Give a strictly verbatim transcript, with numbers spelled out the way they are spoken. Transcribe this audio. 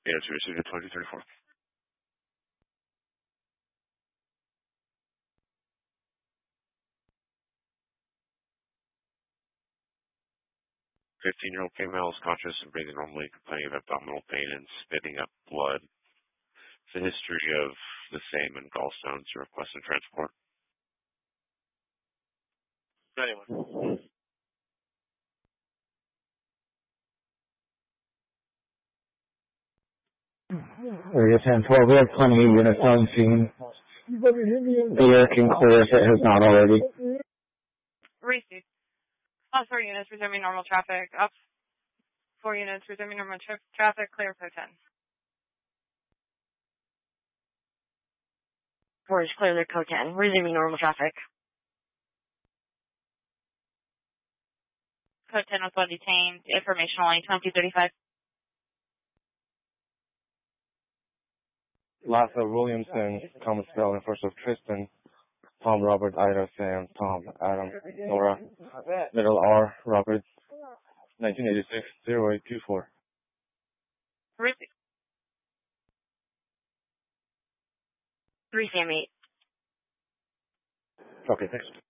Yes, we received a twenty thirty-four. fifteen-year-old female is conscious and breathing normally, complaining of abdominal pain and spitting up blood. The history of the same and gallstones. Requesting transport. Anyone? Area ten twelve, we have plenty of units on scene. The air can clear if it has not already. Receive. All four units resuming normal traffic. Up four units resuming normal tra traffic. Clear code ten. Four is clear, the code ten. Resuming normal traffic. Code ten was well detained. Information only twenty thirty-five. Last of Williamson, common spelling, first of Tristan, Tom, Robert, Ida, Sam, Tom, Adam, Nora, middle R, Robert, nineteen eighty-six, zero eight two four. Receive. Three Sam eight. Okay, thanks.